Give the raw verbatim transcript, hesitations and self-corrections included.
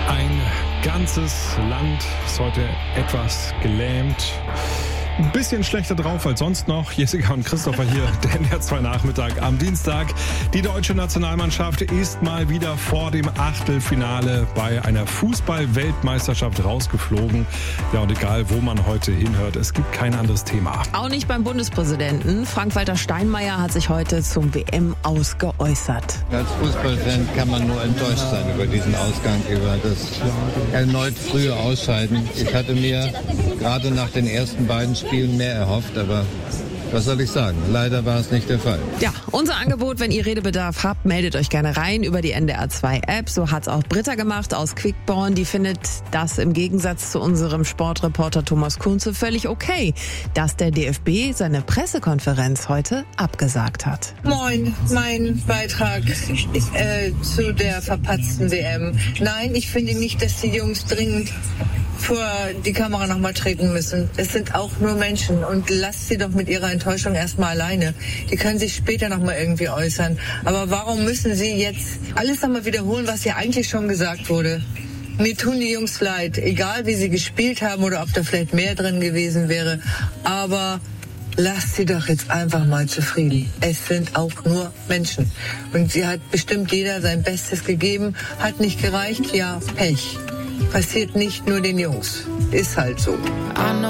Ein ganzes Land ist heute etwas gelähmt. Ein bisschen schlechter drauf als sonst noch. Jessica und Christopher hier, der N D R zwei Nachmittag am Dienstag. Die deutsche Nationalmannschaft ist mal wieder vor dem Achtelfinale bei einer Fußball-Weltmeisterschaft rausgeflogen. Ja, und egal, wo man heute hinhört, es gibt kein anderes Thema. Auch nicht beim Bundespräsidenten. Frank-Walter Steinmeier hat sich heute zum W M-Aus geäußert. Als Fußballfan kann man nur enttäuscht sein über diesen Ausgang, über das erneut frühe Ausscheiden. Ich hatte mir gerade nach den ersten beiden Spielen mehr erhofft, aber was soll ich sagen? Leider war es nicht der Fall. Ja, unser Angebot, wenn ihr Redebedarf habt, meldet euch gerne rein über die N D R zwei App. So hat's auch Britta gemacht aus Quickborn. Die findet das im Gegensatz zu unserem Sportreporter Thomas Kunze völlig okay, dass der D F B seine Pressekonferenz heute abgesagt hat. Moin, mein Beitrag äh, zu der verpatzten W M. Nein, ich finde nicht, dass die Jungs dringend vor die Kamera nochmal treten müssen. Es sind auch nur Menschen und lasst sie doch mit ihrer Enttäuschung erstmal alleine. Die können sich später nochmal irgendwie äußern. Aber warum müssen sie jetzt alles nochmal wiederholen, was ja eigentlich schon gesagt wurde? Mir tun die Jungs leid, egal wie sie gespielt haben oder ob da vielleicht mehr drin gewesen wäre. Aber lasst sie doch jetzt einfach mal zufrieden. Es sind auch nur Menschen. Und sie hat bestimmt jeder sein Bestes gegeben. Hat nicht gereicht? Ja, Pech. Passiert nicht nur den Jungs. Ist halt so.